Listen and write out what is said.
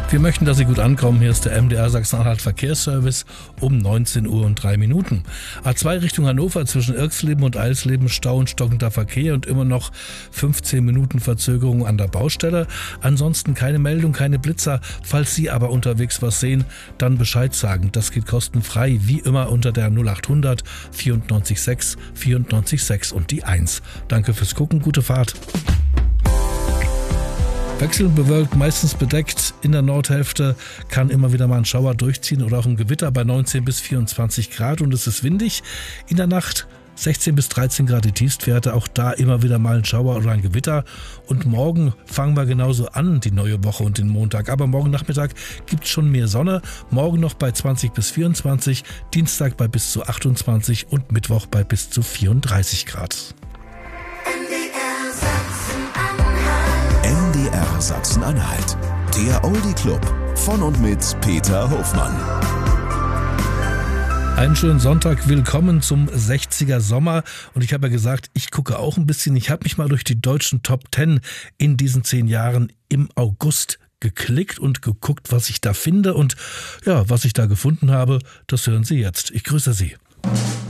Wir möchten, dass Sie gut ankommen. Hier ist der MDR Sachsen-Anhalt Verkehrsservice um 19 Uhr und 3 Minuten. A2 Richtung Hannover zwischen Irxleben und Eisleben Stau und stockender Verkehr und immer noch 15 Minuten Verzögerung an der Baustelle. Ansonsten keine Meldung, keine Blitzer. Falls Sie aber unterwegs was sehen, dann Bescheid sagen. Das geht kostenfrei, wie immer unter der 0800 94 6 94 6 und die 1. Danke fürs Gucken, gute Fahrt. Wechselnd bewölkt, meistens bedeckt. In der Nordhälfte kann immer wieder mal ein Schauer durchziehen oder auch ein Gewitter bei 19 bis 24 Grad und es ist windig. In der Nacht 16 bis 13 Grad die Tiefstwerte, auch da immer wieder mal ein Schauer oder ein Gewitter. Und morgen fangen wir genauso an, die neue Woche und den Montag. Aber morgen Nachmittag gibt es schon mehr Sonne. Morgen noch bei 20 bis 24, Dienstag bei bis zu 28 und Mittwoch bei bis zu 34 Grad. MDR Sachsen-Anhalt, der Oldie Club von und mit Peter Hofmann. Einen schönen Sonntag, willkommen zum 60er Sommer. Und ich habe ja gesagt, ich gucke auch ein bisschen. Ich habe mich mal durch die deutschen Top 10 in diesen 10 Jahren im August geklickt und geguckt, was ich da finde. Und ja, was ich da gefunden habe, das hören Sie jetzt. Ich grüße Sie.